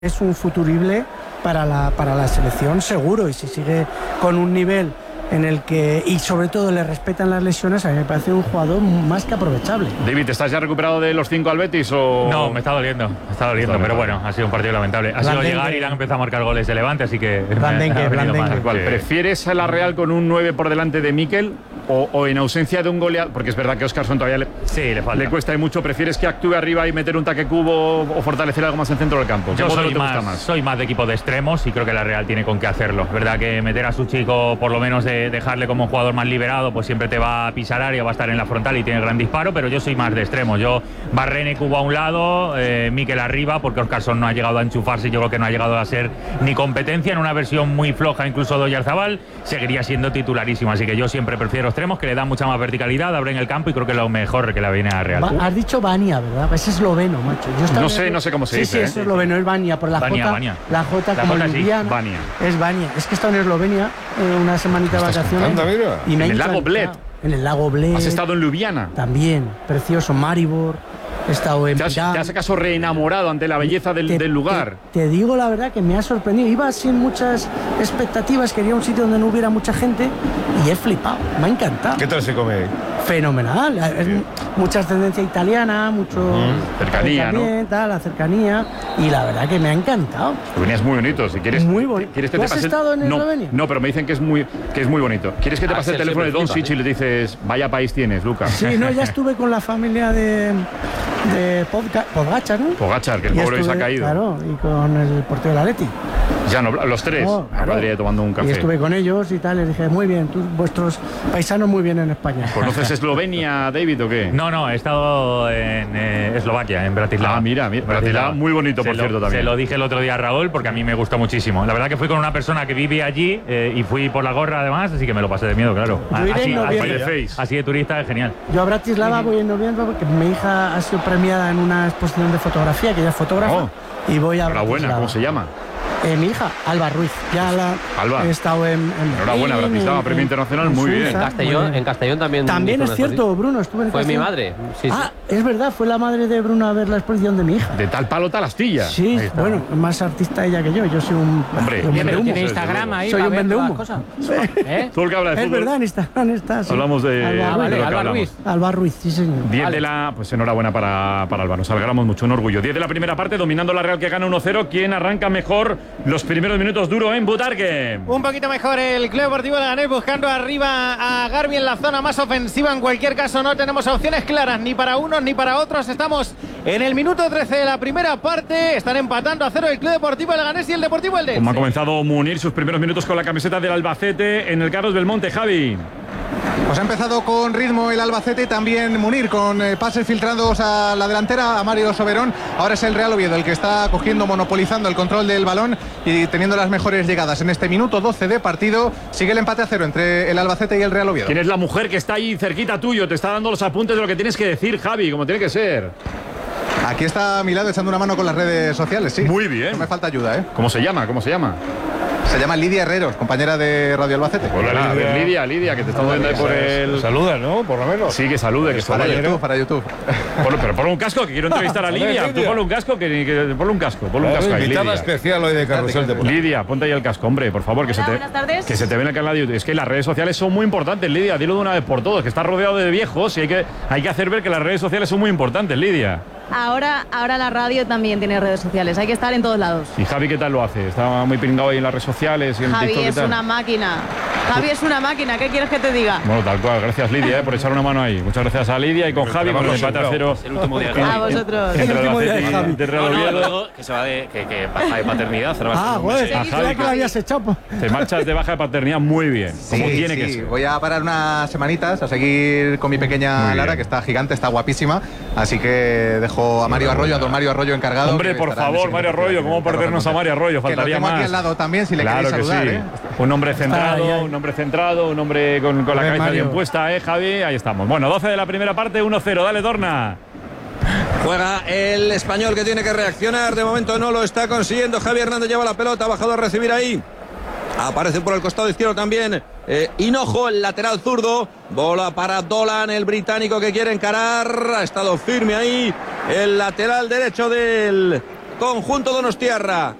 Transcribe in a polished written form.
Es un futurible para la selección seguro, y si sigue con un nivel en el que, y sobre todo le respetan las lesiones, a mí me parece un jugador más que aprovechable. David, ¿estás ya recuperado de los 5 al Betis o...? No, me está doliendo, pero bueno, ha sido un partido lamentable. Ha sido llegar y le han empezado a marcar goles de Levante, así que... ¿Prefieres a la Real con un 9 por delante de Mikel o en ausencia de un goleador? Porque es verdad que Óscarson todavía le cuesta y mucho. ¿Prefieres que actúe arriba y meter un taque cubo o fortalecer algo más en el centro del campo? Yo soy más de equipo de extremos y creo que la Real tiene con qué hacerlo. Es verdad que meter a su chico, por lo menos dejarle como un jugador más liberado, pues siempre te va a pisar área, va a estar en la frontal y tiene gran disparo, pero yo soy más de extremos. Yo Barrene, Cubo a un lado, Mikel arriba, porque Óscarson no ha llegado a enchufarse, yo creo que no ha llegado a ser ni competencia en una versión muy floja, incluso de Oyarzabal, seguiría siendo titularísimo, así que yo siempre prefiero extremos, que le dan mucha más verticalidad, abren el campo y creo que es lo mejor que la viene a Real. Has dicho Bania, ¿verdad? Es esloveno, macho. No sé cómo se dice. Sí, es esloveno, es Bania, por la J. La J como Ljubljana. Bania. Es Bania. Es que he estado en Eslovenia una semanita de vacaciones. Y me en el lago Bled. En el lago Bled. ¿Has estado en Ljubljana? También, precioso. Maribor. He estado en... ¿Te has acaso reenamorado ante la belleza del lugar? Te digo la verdad que me ha sorprendido. Iba sin muchas expectativas, quería un sitio donde no hubiera mucha gente y he flipado. Me ha encantado. ¿Qué tal se come? Fenomenal. Es mucha ascendencia italiana, mucho... cercanía, ¿no? La cercanía. Y la verdad que me ha encantado. Eslovenia es muy bonito. Si quieres, muy bonito. ¿Tú has estado en Eslovenia? No, pero me dicen que es muy bonito. ¿Quieres que te pase el teléfono de Doncic y le dices, vaya país tienes, Lucas? Sí, no, ya estuve con la familia de Pogačar, ¿no? Pogačar, que el pobre se ha caído. Claro, y con el portero del Atleti. Ya no, los tres. Claro. Madrid tomando un café. Y estuve con ellos y tal, les dije, muy bien, vuestros paisanos muy bien en España. ¿Conoces Eslovenia, David, o qué? No, he estado en Eslovaquia, en Bratislava. Mira, Bratislava, muy bonito, por cierto, también. Se lo dije el otro día a Raúl, porque a mí me gustó muchísimo. La verdad que fui con una persona que vive allí y fui por la gorra además, así que me lo pasé de miedo, claro. Así de turista es genial. Yo a Bratislava voy en noviembre porque mi hija ha sido premiada en una exposición de fotografía, que ella es fotógrafa, y voy a Bratislava. Enhorabuena, ¿cómo se llama? Mi hija, Alba Ruiz. Alba. He estado en enhorabuena, Bratislava, premio internacional, muy bien. En Castellón también. También es cierto, Bruno, estuve en Fue Castellón. mi madre. Sí. Es verdad, fue la madre de Bruno a ver la exposición de mi hija. De tal palo, tal astilla. Sí, bueno, más artista ella que yo. Yo soy un... Hombre, tiene Instagram ahí. Soy un vendehumo. Todo el que habla de fútbol. Es verdad, en Instagram está. Sí. Hablamos de... Alba Ruiz. Alba Ruiz, sí, señor. 10 de la... Pues enhorabuena para Alba, nos alegramos mucho, un orgullo. 10 de la primera parte, dominando la Real, que gana 1-0. ¿Quién arranca mejor los primeros minutos? Duro en Butarque. Un poquito mejor el Club Deportivo Leganés, buscando arriba a Garbi en la zona más ofensiva. En cualquier caso, no tenemos opciones claras ni para unos ni para otros. Estamos en el minuto 13 de la primera parte. Están empatando a 0 el Club Deportivo Leganés y el Deportivo Eldense. Como ha comenzado Munir sus primeros minutos con la camiseta del Albacete en el Carlos Belmonte, Javi. Pues ha empezado con ritmo el Albacete, también Munir, con pases filtrados a la delantera, a Mario Soberón. Ahora es el Real Oviedo el que está monopolizando el control del balón y teniendo las mejores llegadas. En este minuto 12 de partido sigue el empate a 0 entre el Albacete y el Real Oviedo. ¿Quién es la mujer que está ahí cerquita tuyo? Te está dando los apuntes de lo que tienes que decir, Javi, como tiene que ser. Aquí está a mi lado echando una mano con las redes sociales, sí. Muy bien. No me falta ayuda, ¿eh? ¿Cómo se llama? Se llama Lidia Herreros, compañera de Radio Albacete. Hola, Lidia, que te está viendo por el... Saluda, ¿no? Por lo menos. Sí, que salude, que para YouTube. Pero ponle un casco, que quiero entrevistar a Lidia. Tú ponle un casco, ponle un casco ahí, invitada especial hoy de Carrusel Deportivo. Lidia, ponte ahí el casco, hombre, por favor, que se te ve en el canal de YouTube. Es que las redes sociales son muy importantes, Lidia, dilo de una vez por todas, que estás rodeado de viejos y hay que hacer ver que las redes sociales son muy importantes, Lidia. Ahora la radio también tiene redes sociales, hay que estar en todos lados. ¿Y Javi qué tal lo hace? Está muy pringado ahí en las redes sociales y en Javi TikTok, es una máquina. Javi es una máquina, ¿qué quieres que te diga? Bueno, tal cual, gracias Lidia por echar una mano ahí. Muchas gracias a Lidia y con Javi con el empate a 0. El último día a vosotros. El último día de Javi. Que se va que baja de paternidad. Joder, que lo habías echado. Te marchas de baja de paternidad muy bien, como tiene que ser. Voy a parar unas semanitas a seguir con mi pequeña Lara, que está gigante, está guapísima. Así que dejo a Mario Arroyo, a don Mario Arroyo encargado. Hombre, por favor, Mario Arroyo, ¿cómo perdernos a Mario Arroyo? Faltaría más. Aquí al lado también, si le queréis saludar, sí. Un hombre centrado, un hombre con la cabeza bien puesta, Javi. Ahí estamos. Bueno, 12 de la primera parte, 1-0. Dale, Dorna. Juega el Español, que tiene que reaccionar. De momento no lo está consiguiendo. Javi Hernández lleva la pelota, ha bajado a recibir ahí. Aparece por el costado izquierdo también Hinojo, el lateral zurdo. Bola para Dolan, el británico que quiere encarar. Ha estado firme ahí el lateral derecho del conjunto donostiarra.